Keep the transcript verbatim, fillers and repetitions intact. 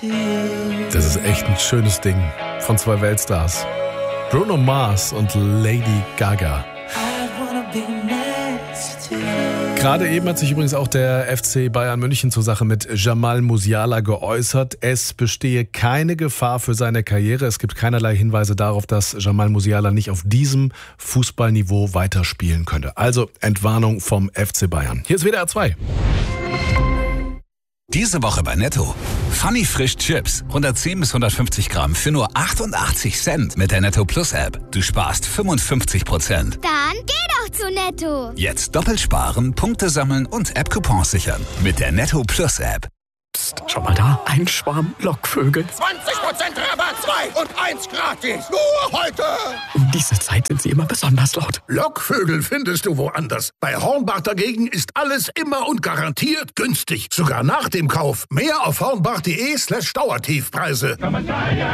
Das ist echt ein schönes Ding von zwei Weltstars. Bruno Mars und Lady Gaga. Gerade eben hat sich übrigens auch der F C Bayern München zur Sache mit Jamal Musiala geäußert. Es bestehe keine Gefahr für seine Karriere. Es gibt keinerlei Hinweise darauf, dass Jamal Musiala nicht auf diesem Fußballniveau weiterspielen könnte. Also Entwarnung vom F C Bayern. Hier ist W D R zwei. Diese Woche bei Netto. Funny Frisch Chips. hundertzehn bis hundertfünfzig Gramm für nur achtundachtzig Cent mit der Netto Plus App. Du sparst fünfundfünfzig Prozent. Dann geh doch zu Netto. Jetzt doppelt sparen, Punkte sammeln und App-Coupons sichern. Mit der Netto Plus App. Psst, schau mal da. Ein Schwarm Lockvögel. zwanzig Prozent Rabatt, zwei und eins gratis. Nur heute. Um diese Zeit sind sie immer besonders laut. Lockvögel findest du woanders. Bei Hornbach dagegen ist alles immer und garantiert günstig. Sogar nach dem Kauf. Mehr auf hornbach.de slash Dauertiefpreise.